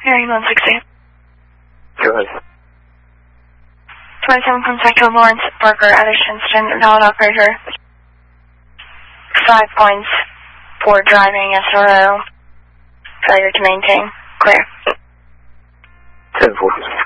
Hearing 160. Go ahead. 27 contact to Lawrence Barker at Shinnston, valid operator. 5 points for driving SRO. Failure to maintain. Clear. 10-4.